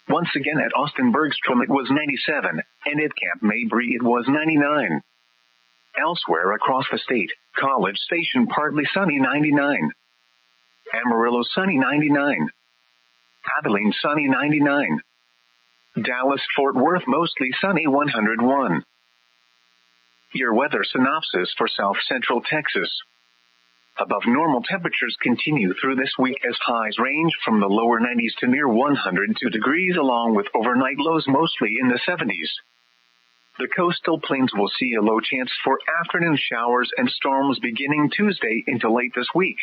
Once again at Austin Bergstrom it was 97, and at Camp Mabry it was 99. Elsewhere across the state, College Station partly sunny 99. Amarillo sunny 99. Abilene sunny 99. Dallas-Fort Worth mostly sunny 101. Your weather synopsis for South Central Texas. Above normal temperatures continue through this week as highs range from the lower 90s to near 102 degrees along with overnight lows mostly in the 70s. The coastal plains will see a low chance for afternoon showers and storms beginning Tuesday into late this week.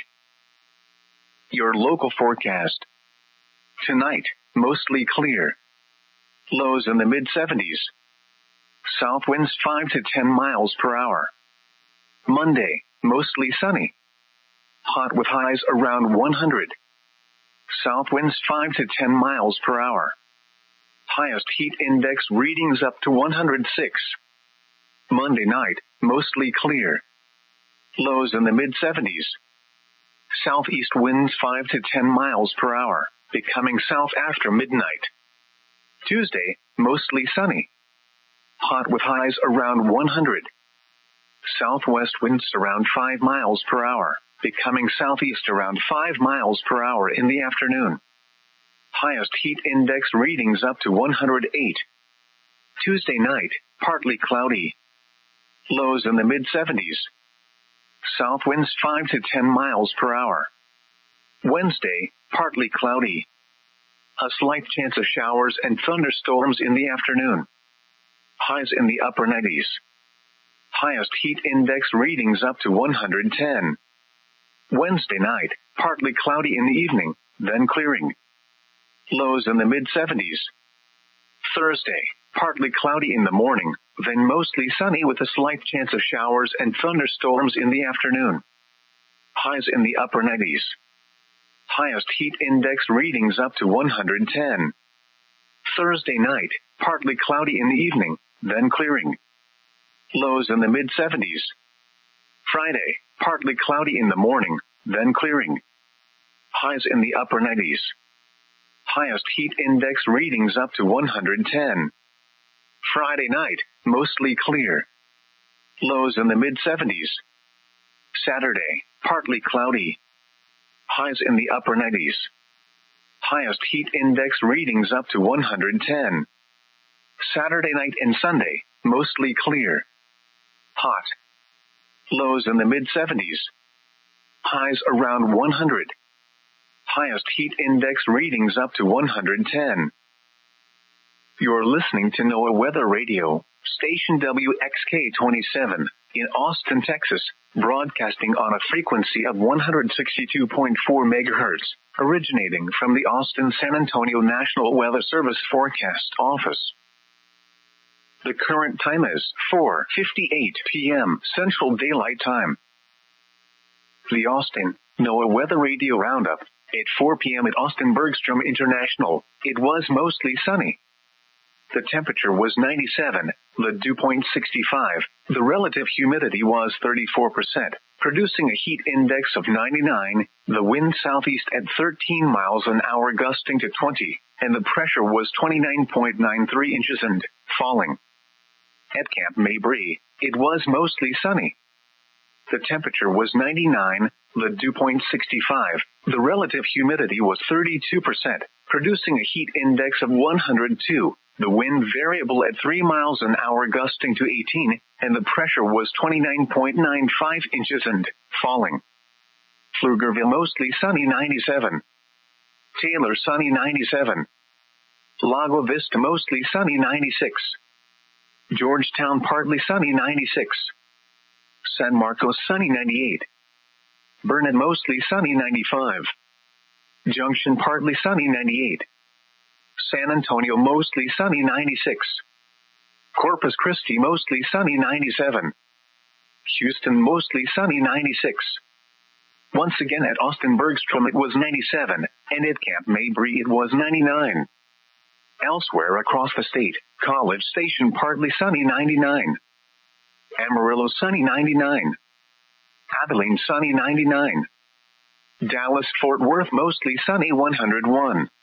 Your local forecast. Tonight, mostly clear. Lows in the mid-70s. South winds 5 to 10 miles per hour. Monday, mostly sunny. Hot with highs around 100. South winds 5 to 10 miles per hour. Highest heat index readings up to 106. Monday night, mostly clear. Lows in the mid-70s. Southeast winds 5 to 10 miles per hour, becoming south after midnight. Tuesday, mostly sunny. Hot with highs around 100. Southwest winds around 5 miles per hour, becoming southeast around 5 miles per hour in the afternoon. Highest heat index readings up to 108. Tuesday night, partly cloudy. Lows in the mid-70s. South winds 5 to 10 miles per hour. Wednesday, partly cloudy. A slight chance of showers and thunderstorms in the afternoon. Highs in the upper 90s. Highest heat index readings up to 110. Wednesday night, partly cloudy in the evening, then clearing. Lows in the mid-70s. Thursday, partly cloudy in the morning, then mostly sunny with a slight chance of showers and thunderstorms in the afternoon. Highs in the upper 90s. Highest heat index readings up to 110. Thursday night, partly cloudy in the evening, then clearing. Lows in the mid-70s. Friday, partly cloudy in the morning, then clearing. Highs in the upper 90s. Highest heat index readings up to 110. Friday night, mostly clear. Lows in the mid-70s. Saturday, partly cloudy. Highs in the upper 90s. Highest heat index readings up to 110. Saturday night and Sunday, mostly clear. Hot. Lows in the mid-70s. Highs around 100. Highest heat index readings up to 110. You're listening to NOAA Weather Radio, station WXK-27, in Austin, Texas, broadcasting on a frequency of 162.4 megahertz, originating from the Austin-San Antonio National Weather Service Forecast Office. The current time is 4:58 p.m. Central Daylight Time. The Austin NOAA Weather Radio Roundup. At 4 p.m. at Austin Bergstrom International, it was mostly sunny. The temperature was 97, the dew point 65, the relative humidity was 34%, producing a heat index of 99, the wind southeast at 13 miles an hour gusting to 20, and the pressure was 29.93 inches and falling. At Camp Mabry, it was mostly sunny. The temperature was 99, the dew point 65, the relative humidity was 32%, producing a heat index of 102, the wind variable at 3 miles an hour gusting to 18, and the pressure was 29.95 inches and falling. Pflugerville mostly sunny 97. Taylor sunny 97. Lago Vista mostly sunny 96. Georgetown partly sunny 96. San Marcos sunny 98. Burnet mostly sunny 95. Junction partly sunny 98. San Antonio mostly sunny 96. Corpus Christi mostly sunny 97. Houston mostly sunny 96. Once again at Austin Bergstrom it was 97, and at Camp Mabry it was 99. Elsewhere across the state, College Station partly sunny 99. Amarillo sunny 99. Abilene sunny 99. Dallas-Fort Worth mostly sunny 101.